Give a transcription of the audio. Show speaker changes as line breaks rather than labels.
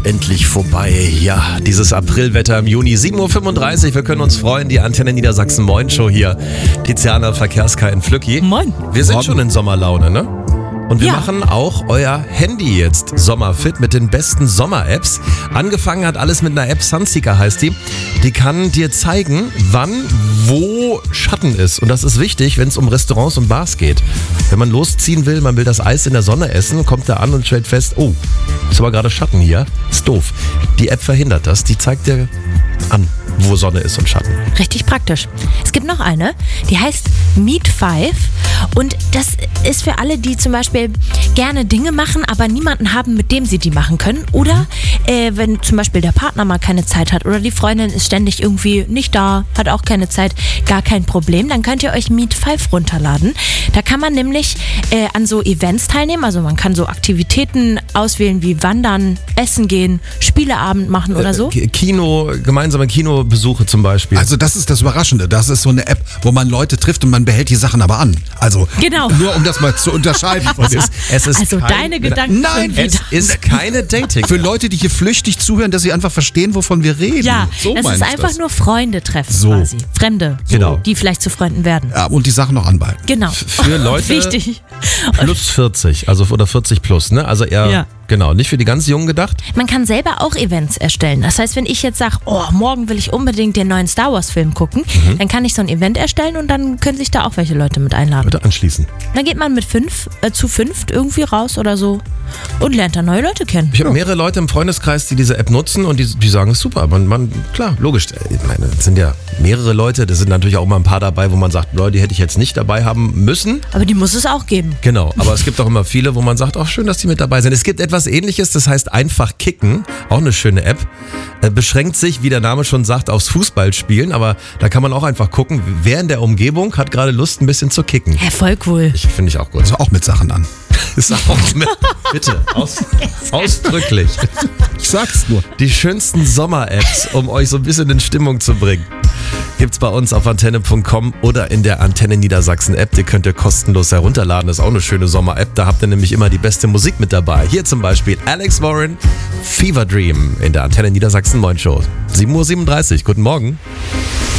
endlich vorbei. Ja, dieses Aprilwetter im Juni, 7.35 Uhr. Wir können uns freuen, die Antenne Niedersachsen Moin Show hier. Tiziana Verkehrska in Flücki.
Moin.
Wir sind schon in Sommerlaune, ne? Und wir machen auch euer Handy jetzt sommerfit mit den besten Sommer-Apps. Angefangen hat alles mit einer App, Sunseeker heißt die. Die kann dir zeigen, wann, wo Schatten ist. Und das ist wichtig, wenn es um Restaurants und Bars geht. Wenn man losziehen will, man will das Eis in der Sonne essen, kommt da an und stellt fest, oh, ist aber gerade Schatten hier. Ist doof. Die App verhindert das. Die zeigt dir an, wo Sonne ist und Schatten.
Richtig praktisch. Es gibt noch eine, die heißt Meet 5 und das ist für alle, die zum Beispiel gerne Dinge machen, aber niemanden haben, mit dem sie die machen können. Oder wenn zum Beispiel der Partner mal keine Zeit hat oder die Freundin ist ständig irgendwie nicht da, hat auch keine Zeit, gar kein Problem, dann könnt ihr euch Meet 5 runterladen. Da kann man nämlich an so Events teilnehmen, also man kann so Aktivitäten auswählen wie Wandern, Essen gehen, Spieleabend machen oder so.
Gemeinsame Kinobesuche zum Beispiel.
Also das ist das Überraschende. Das ist so eine App, wo man Leute trifft und man behält die Sachen aber an. Also
genau.
Nur um das mal zu unterscheiden.
Es ist
also deine Gedanken.
Nein,
es ist keine Dating.
Für Leute, die hier flüchtig zuhören, dass sie einfach verstehen, wovon wir reden.
Ja,
so
das ist einfach nur Freunde treffen quasi. Fremde,
Genau.
die vielleicht zu Freunden werden.
Ja, und die Sachen noch anbehalten.
Genau.
Für Leute
Wichtig.
plus 40, also oder 40 plus, ne? Also eher,
Ja.
genau, nicht für die ganz Jungen gedacht.
Man kann selber auch Events erstellen. Das heißt, wenn ich jetzt sage, oh, morgen will ich unbedingt den neuen Star Wars Film gucken, dann kann ich so ein Event erstellen und dann können sich da auch welche Leute mit einladen.
Bitte anschließen.
Dann geht man mit zu fünft irgendwie raus oder so und lernt dann neue Leute kennen.
Ich habe mehrere Leute im Freundeskreis, die diese App nutzen und die sagen, es ist super. Klar, logisch. Ich meine, es sind ja mehrere Leute, da sind natürlich auch mal ein paar dabei, wo man sagt, Leute, die hätte ich jetzt nicht dabei haben müssen.
Aber die muss es auch geben.
Genau, aber es gibt auch immer viele, wo man sagt, auch schön, dass die mit dabei sind. Es gibt etwas Ähnliches, das heißt einfach kicken, auch eine schöne App. Beschränkt sich, wie der Name schon sagt, aufs Fußballspielen, aber da kann man auch einfach gucken, wer in der Umgebung hat gerade Lust, ein bisschen zu kicken.
Ja, voll cool.
Finde ich auch gut.
Also auch mit Sachen an.
Ist auch bitte, ausdrücklich.
Ich sag's nur.
Die schönsten Sommer-Apps, um euch so ein bisschen in Stimmung zu bringen, gibt's bei uns auf antenne.com oder in der Antenne Niedersachsen App. Die könnt ihr kostenlos herunterladen. Das ist auch eine schöne Sommer-App. Da habt ihr nämlich immer die beste Musik mit dabei. Hier zum Beispiel Alex Warren, Fever Dream in der Antenne Niedersachsen Moin Show. 7.37 Uhr. Guten Morgen.